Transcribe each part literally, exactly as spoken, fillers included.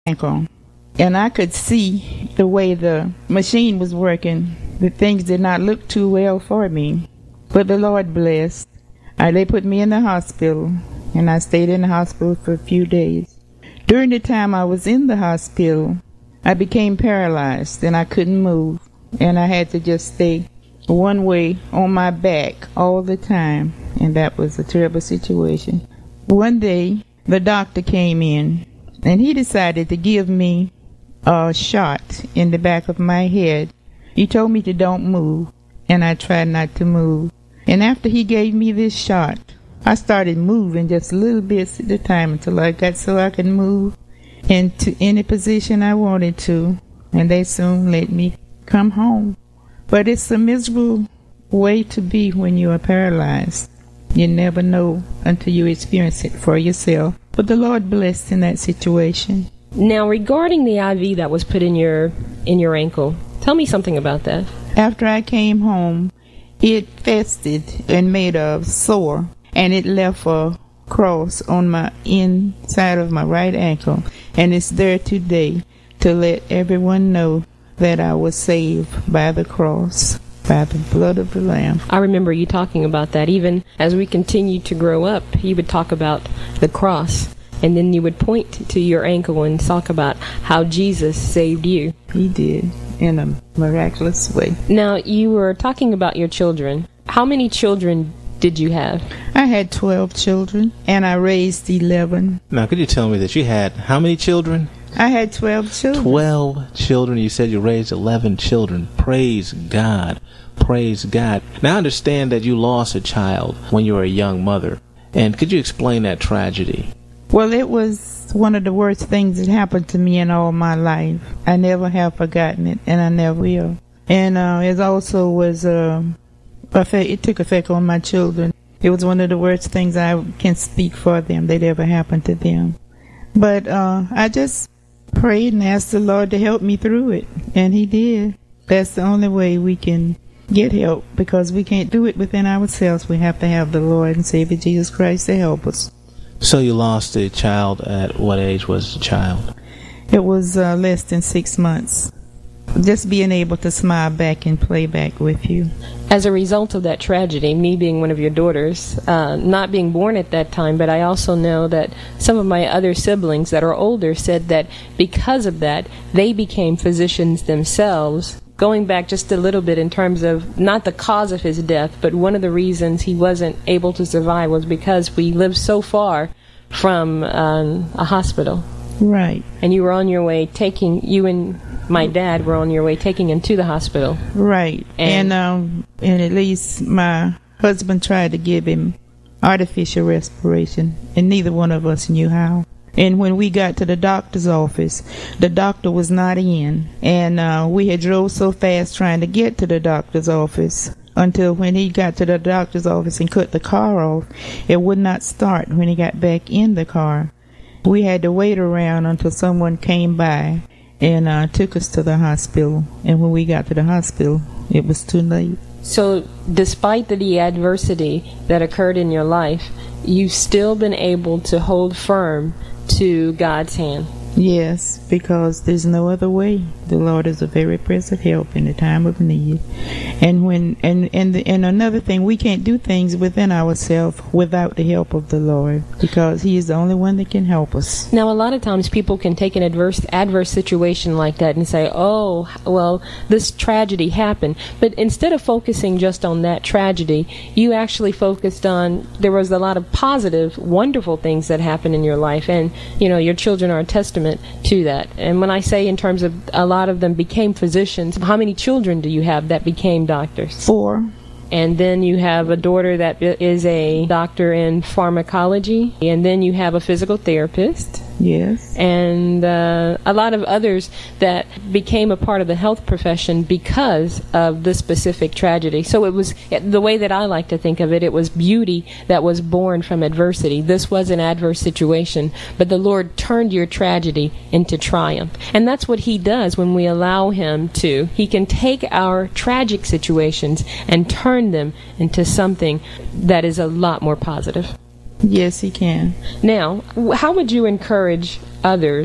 ankle. And I could see the way the machine was working. The things did not look too well for me. But the Lord blessed. I, they put me in the hospital, and I stayed in the hospital for a few days. During the time I was in the hospital, I became paralyzed, and I couldn't move. And I had to just stay one way on my back all the time. And that was a terrible situation. One day, the doctor came in, and he decided to give me a shot in the back of my head. He told me to don't move, and I tried not to move. And after he gave me this shot, I started moving just little bits at a time until I got so I could move into any position I wanted to, and they soon let me come home. But it's a miserable way to be when you are paralyzed. You never know until you experience it for yourself. But the Lord blessed in that situation. Now, regarding the I V that was put in your in your ankle, tell me something about that. After I came home, it festered and made a sore, and it left a cross on my inside of my right ankle, and it's there today to let everyone know that I was saved by the cross, by the blood of the Lamb. I remember you talking about that. Even as we continued to grow up, you would talk about the cross, and then you would point to your ankle and talk about how Jesus saved you. He did, in a miraculous way. Now, you were talking about your children. How many children did you have? I had twelve children, and I raised eleven. Now, could you tell me that you had how many children? I had twelve children. Twelve children. You said you raised eleven children. Praise God. Praise God. Now, I understand that you lost a child when you were a young mother. And could you explain that tragedy? Well, it was one of the worst things that happened to me in all my life. I never have forgotten it, and I never will. And uh, it also was, uh, effect, it took effect on my children. It was one of the worst things I can speak for them that ever happened to them. But uh, I just prayed and asked the Lord to help me through it, and He did. That's the only way we can get help, because we can't do it within ourselves. We have to have the Lord and Savior Jesus Christ to help us. So you lost a child. At what age was the child? It was uh, less than six months. Just being able to smile back and play back with you. As a result of that tragedy, me being one of your daughters, uh, not being born at that time, but I also know that some of my other siblings that are older said that because of that, they became physicians themselves. Going back just a little bit in terms of not the cause of his death, but one of the reasons he wasn't able to survive was because we lived so far from um, a hospital. Right. And you were on your way taking, you and my dad were on your way taking him to the hospital. Right. And, and, um, and at least my husband tried to give him artificial respiration, and neither one of us knew how. And when we got to the doctor's office, the doctor was not in. And uh, we had drove so fast trying to get to the doctor's office until when he got to the doctor's office and cut the car off, it would not start when he got back in the car. We had to wait around until someone came by and uh, took us to the hospital. And when we got to the hospital, it was too late. So despite the adversity that occurred in your life, you've still been able to hold firm to God's hand. Yes, because there's no other way. The Lord is a very present help in the time of need. And when and and the, and another thing, we can't do things within ourselves without the help of the Lord, because He is the only one that can help us. Now, a lot of times people can take an adverse adverse situation like that and say, "Oh, well, this tragedy happened." But instead of focusing just on that tragedy, you actually focused on there was a lot of positive, wonderful things that happened in your life, and you know, your children are a testament to that. And when I say in terms of a lot of them became physicians, how many children do you have that became doctors? Four. And then you have a daughter that is a doctor in pharmacology, and then you have a physical therapist. Yes. And uh, a lot of others that became a part of the health profession because of this specific tragedy. So it was, the way that I like to think of it, it was beauty that was born from adversity. This was an adverse situation, but the Lord turned your tragedy into triumph. And that's what He does when we allow Him to. He can take our tragic situations and turn them into something that is a lot more positive. Yes, He can. Now, how would you encourage others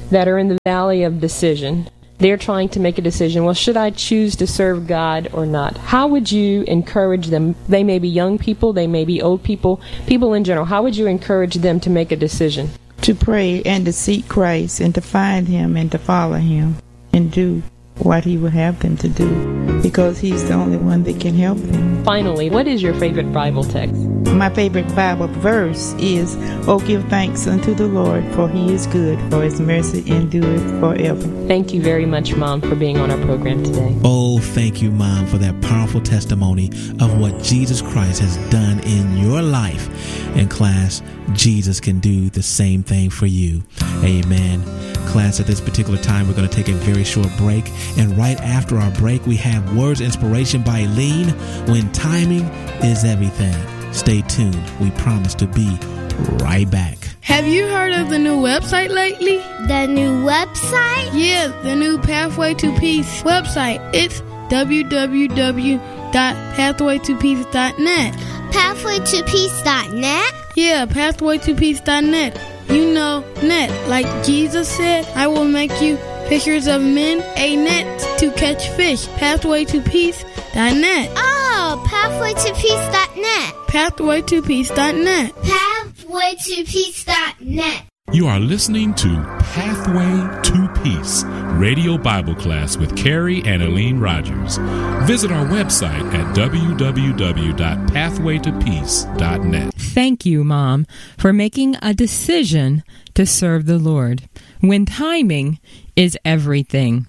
that are in the valley of decision. They're trying to make a decision. Well, should I choose to serve God or not? How would you encourage them? They may be young people, they may be old people, people in general. How would you encourage them to make a decision? To pray and to seek Christ and to find Him and to follow Him and do what He would have them to do, because He's the only one that can help them. Finally, what is your favorite Bible text? My favorite Bible verse is, "Oh, give thanks unto the Lord, for He is good, for His mercy endureth forever." Thank you very much, Mom, for being on our program today. Oh, thank you, Mom, for that powerful testimony of what Jesus Christ has done in your life. And class, Jesus can do the same thing for you. Amen. Class, at this particular time, we're going to take a very short break. And right after our break, we have Words of Inspiration by Lean, When Timing is Everything. Stay tuned. We promise to be right back. Have you heard of the new website lately? The new website? Yeah, the new Pathway to Peace website. It's w w w dot pathway to peace dot net. pathway to peace dot net? Yeah, pathway to peace dot net. You know, net. Like Jesus said, I will make you fishers of men, a net to catch fish. pathway to peace dot net. Oh, pathway to peace dot net. pathway to peace dot net. pathway to peace dot net. You are listening to Pathway to Peace, Radio Bible Class with Carrie and Aline Rogers. Visit our website at w w w dot pathway to peace dot net. Thank you, Mom, for making a decision to serve the Lord when timing is everything.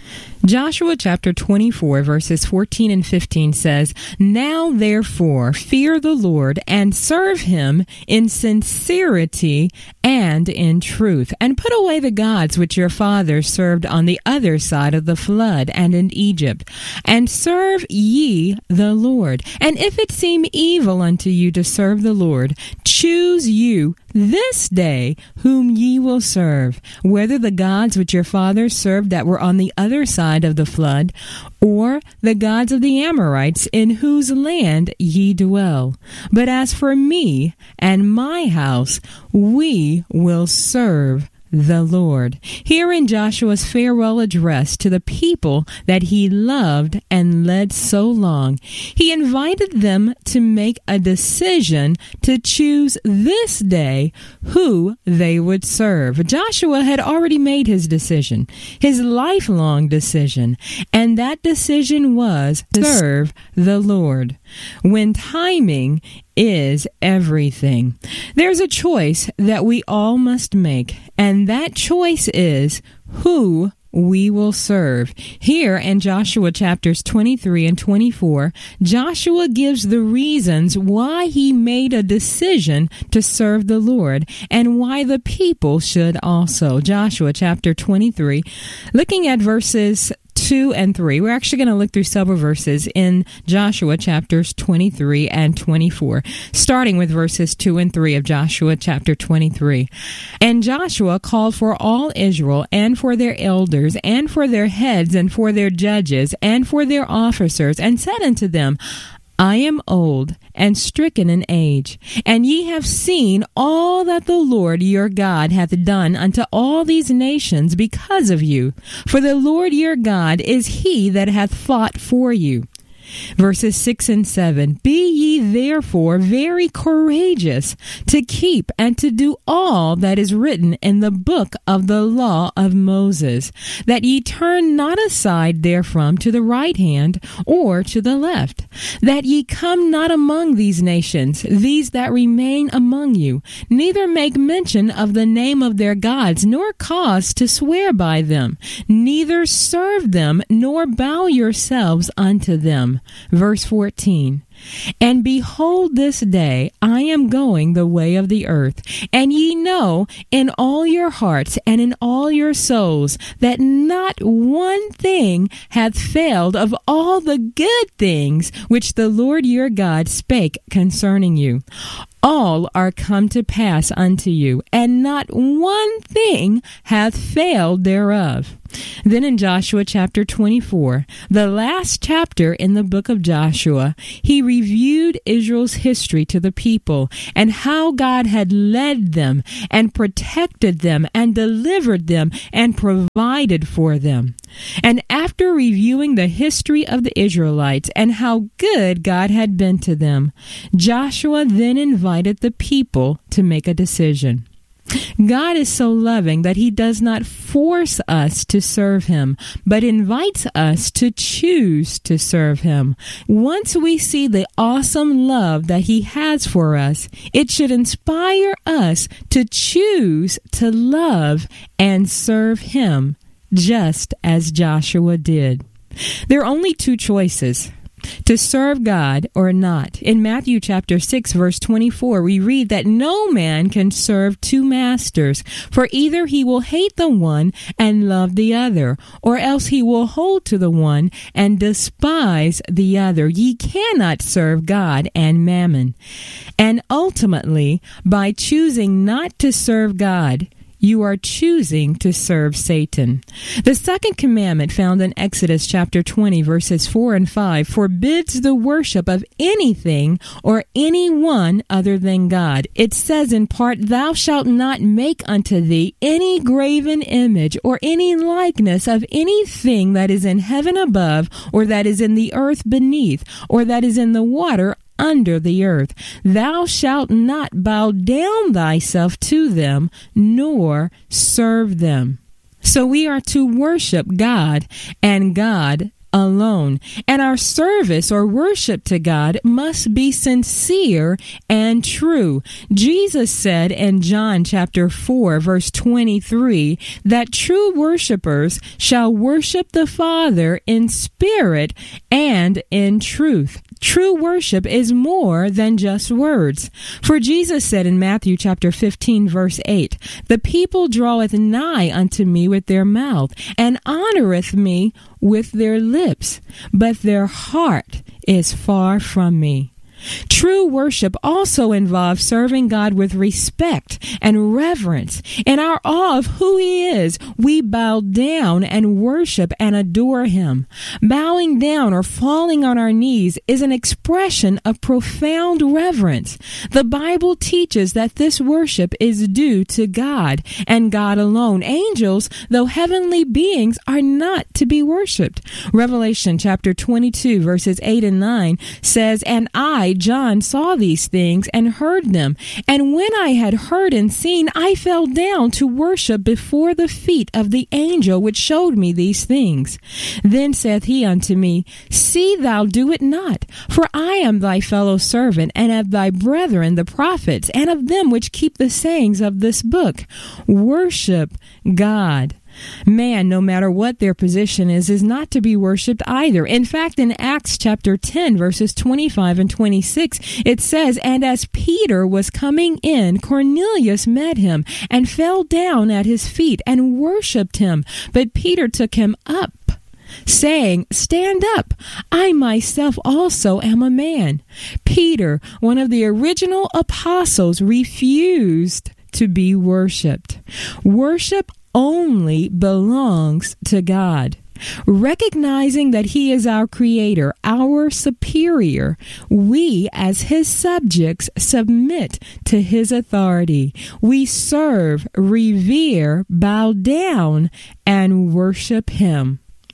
Joshua chapter twenty-four, verses fourteen and fifteen says, "Now therefore fear the Lord and serve him in sincerity and in truth, and put away the gods which your fathers served on the other side of the flood and in Egypt, and serve ye the Lord. And if it seem evil unto you to serve the Lord, choose you this day whom ye will serve, whether the gods which your fathers served that were on the other side of the flood, or the gods of the Amorites in whose land ye dwell. But as for me and my house, we will serve the Lord." Here in Joshua's farewell address to the people that he loved and led so long, he invited them to make a decision to choose this day who they would serve. Joshua had already made his decision, his lifelong decision, and that decision was to serve the Lord when timing is everything. There's a choice that we all must make, and that choice is who we will serve. Here in Joshua chapters twenty-three and twenty-four, Joshua gives the reasons why he made a decision to serve the Lord and why the people should also. Joshua chapter twenty-three, looking at verses two and three. We're actually going to look through several verses in Joshua chapters twenty-three and twenty-four, starting with verses two and three of Joshua chapter twenty-three. "And Joshua called for all Israel and for their elders and for their heads and for their judges and for their officers, and said unto them, I am old and stricken in age, and ye have seen all that the Lord your God hath done unto all these nations because of you. For the Lord your God is he that hath fought for you." Verses six and seven, "Be ye therefore very courageous to keep and to do all that is written in the book of the law of Moses, that ye turn not aside therefrom to the right hand or to the left, that ye come not among these nations, these that remain among you, neither make mention of the name of their gods, nor cause to swear by them, neither serve them, nor bow yourselves unto them." Verse fourteen, "And behold, this day I am going the way of the earth, and ye know in all your hearts and in all your souls that not one thing hath failed of all the good things which the Lord your God spake concerning you. All are come to pass unto you, and not one thing hath failed thereof." Then in Joshua chapter twenty-four, the last chapter in the book of Joshua, he reviewed Israel's history to the people and how God had led them and protected them and delivered them and provided for them. And after reviewing the history of the Israelites and how good God had been to them, Joshua then invited the people to make a decision. God is so loving that he does not force us to serve him, but invites us to choose to serve him. Once we see the awesome love that he has for us, it should inspire us to choose to love and serve him, just as Joshua did. There are only two choices: to serve God or not. In Matthew chapter six, verse twenty-four, we read that no man can serve two masters, for either he will hate the one and love the other, or else he will hold to the one and despise the other. Ye cannot serve God and mammon. And ultimately, by choosing not to serve God, you are choosing to serve Satan. The second commandment, found in Exodus chapter twenty, verses four and five, forbids the worship of anything or anyone other than God. It says in part, "Thou shalt not make unto thee any graven image or any likeness of anything that is in heaven above, or that is in the earth beneath, or that is in the water under the earth. Thou shalt not bow down thyself to them, nor serve them." So we are to worship God and God alone. And our service or worship to God must be sincere and true. Jesus said in John chapter four, verse twenty-three, that true worshipers shall worship the Father in spirit and in truth. True worship is more than just words. For Jesus said in Matthew chapter fifteen, verse eight, "The people draweth nigh unto me with their mouth, and honoreth me with their lips, but their heart is far from me." True worship also involves serving God with respect and reverence. In our awe of who he is, we bow down and worship and adore him. Bowing down or falling on our knees is an expression of profound reverence. The Bible teaches that this worship is due to God and God alone. Angels, though heavenly beings, are not to be worshipped. Revelation chapter twenty-two, verses eight and nine says, "And I, John, saw these things and heard them. And when I had heard and seen, I fell down to worship before the feet of the angel which showed me these things. Then saith he unto me, See thou do it not, for I am thy fellow servant, and of thy brethren the prophets, and of them which keep the sayings of this book. Worship God." Man, no matter what their position is, is not to be worshipped either. In fact, in Acts chapter ten, verses twenty-five and twenty-six, it says, "And as Peter was coming in, Cornelius met him and fell down at his feet and worshipped him. But Peter took him up, saying, Stand up, I myself also am a man." Peter, one of the original apostles, refused to be worshipped. Worship only belongs to God. Recognizing that he is our creator, our superior, we as his subjects submit to his authority. We serve, revere, bow down, and worship him.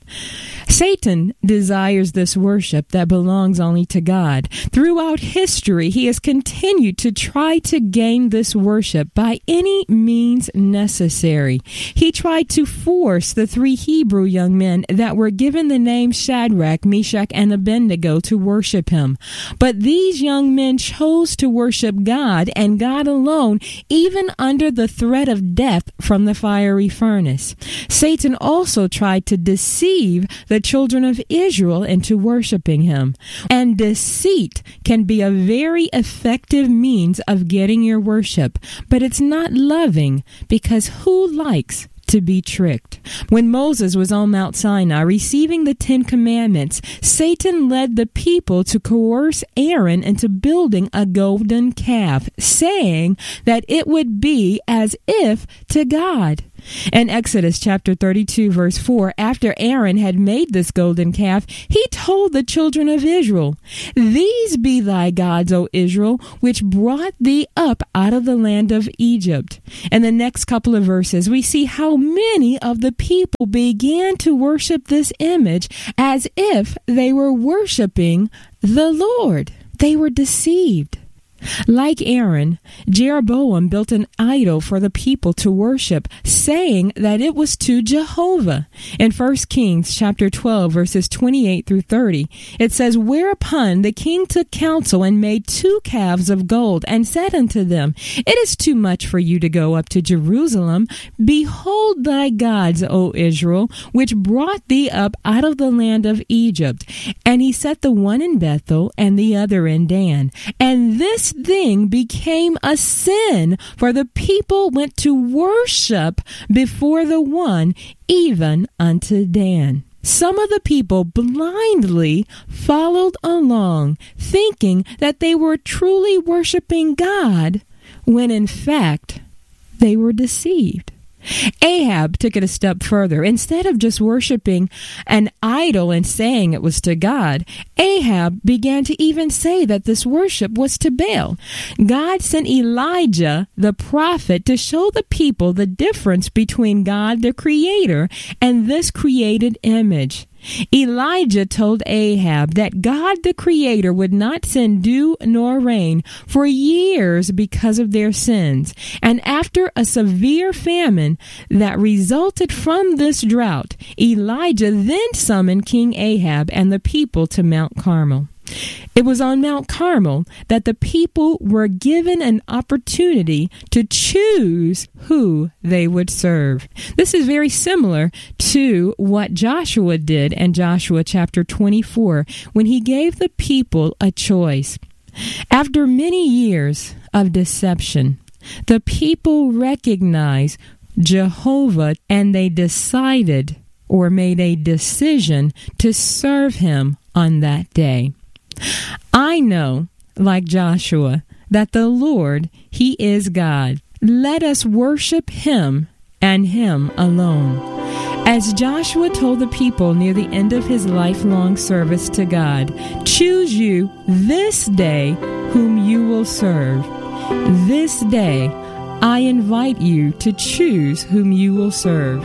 Satan desires this worship that belongs only to God. Throughout history, he has continued to try to gain this worship by any means necessary. He tried to force the three Hebrew young men that were given the name Shadrach, Meshach, and Abednego to worship him. But these young men chose to worship God and God alone, even under the threat of death from the fiery furnace. Satan also tried to deceive the children of Israel into worshiping him. And deceit can be a very effective means of getting your worship, but it's not loving, because who likes to be tricked? When Moses was on Mount Sinai receiving the Ten Commandments, Satan led the people to coerce Aaron into building a golden calf, saying that it would be as if to God. In Exodus chapter thirty-two, verse four, after Aaron had made this golden calf, he told the children of Israel, "These be thy gods, O Israel, which brought thee up out of the land of Egypt." In the next couple of verses, we see how many of the people began to worship this image as if they were worshiping the Lord. They were deceived. Like Aaron, Jeroboam built an idol for the people to worship, saying that it was to Jehovah. In First Kings chapter twelve, verses twenty-eight through thirty, it says, "Whereupon the king took counsel and made two calves of gold, and said unto them, It is too much for you to go up to Jerusalem. Behold thy gods, O Israel, which brought thee up out of the land of Egypt. And he set the one in Bethel and the other in Dan. And this thing became a sin, for the people went to worship before the one, even unto Dan." Some of the people blindly followed along, thinking that they were truly worshiping God, when in fact they were deceived. Ahab took it a step further. Instead of just worshiping an idol and saying it was to God, Ahab began to even say that this worship was to Baal. God sent Elijah, the prophet, to show the people the difference between God, the Creator, and this created image. Elijah told Ahab that God the Creator would not send dew nor rain for years because of their sins. And after a severe famine that resulted from this drought, Elijah then summoned King Ahab and the people to Mount Carmel. It was on Mount Carmel that the people were given an opportunity to choose who they would serve. This is very similar to what Joshua did in Joshua chapter twenty-four, when he gave the people a choice. After many years of deception, the people recognized Jehovah, and they decided or made a decision to serve him on that day. I know, like Joshua, that the Lord, he is God. Let us worship him and him alone. As Joshua told the people near the end of his lifelong service to God, "Choose you this day whom you will serve." This day, I invite you to choose whom you will serve.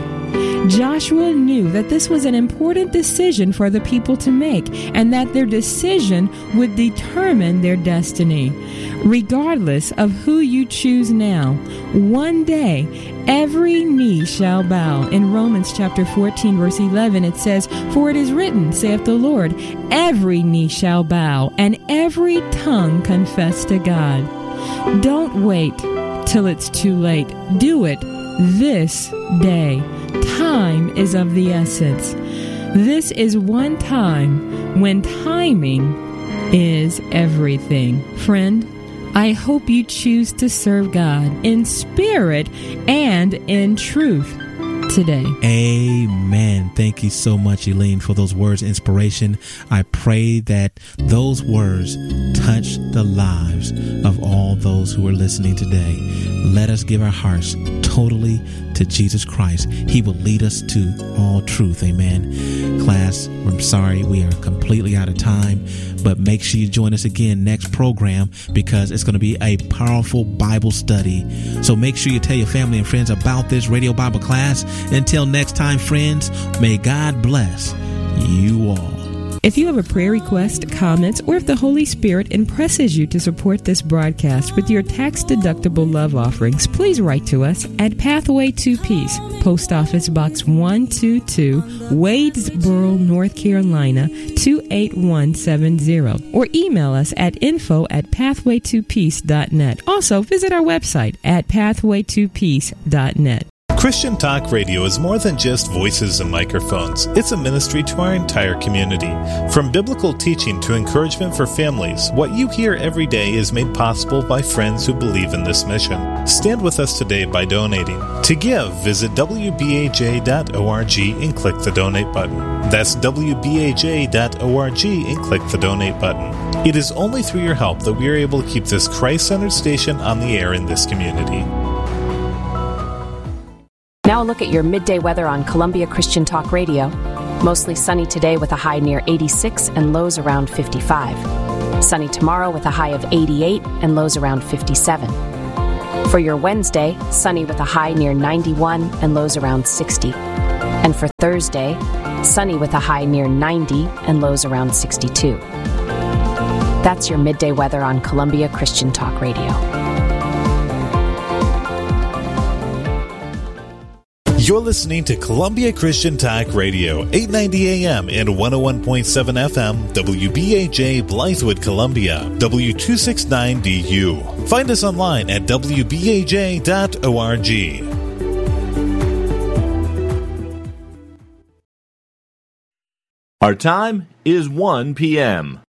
Joshua knew that this was an important decision for the people to make, and that their decision would determine their destiny. Regardless of who you choose now, one day every knee shall bow. In Romans chapter fourteen, verse eleven, it says, "For it is written, saith the Lord, every knee shall bow, and every tongue confess to God." Don't wait till it's too late. Do it this day. Time is of the essence. This is one time when timing is everything. Friend, I hope you choose to serve God in spirit and in truth today. Amen. Thank you so much, Elaine, for those words of inspiration. I pray that those words touch the lives of all those who are listening today. Let us give our hearts totally to Jesus Christ. He will lead us to all truth. Amen. Class, I'm sorry we are completely out of time, but make sure you join us again next program, because it's going to be a powerful Bible study. So make sure you tell your family and friends about this radio Bible class. Until next time, friends, may God bless you all. If you have a prayer request, comments, or if the Holy Spirit impresses you to support this broadcast with your tax-deductible love offerings, please write to us at Pathway to Peace, Post Office Box one two two, Wadesboro, North Carolina, two eight one seven zero, or email us at info at pathway to peace dot net. Also, visit our website at pathway to peace dot net. Christian Talk Radio is more than just voices and microphones. It's a ministry to our entire community. From biblical teaching to encouragement for families, what you hear every day is made possible by friends who believe in this mission. Stand with us today by donating. To give, visit w b a j dot org and click the donate button. That's w b a j dot org and click the donate button. It is only through your help that we are able to keep this Christ-centered station on the air in this community. Now a look at your midday weather on Columbia Christian Talk Radio. Mostly sunny today with a high near eighty-six and lows around fifty-five. Sunny tomorrow with a high of eighty-eight and lows around fifty-seven. For your Wednesday, sunny with a high near ninety-one and lows around sixty. And for Thursday, sunny with a high near ninety and lows around sixty-two. That's your midday weather on Columbia Christian Talk Radio. You're listening to Columbia Christian Talk Radio, eight ninety A M and one oh one point seven F M, W B A J, Blythewood, Columbia, W two sixty-nine D U. Find us online at w b a j dot org. Our time is one p.m.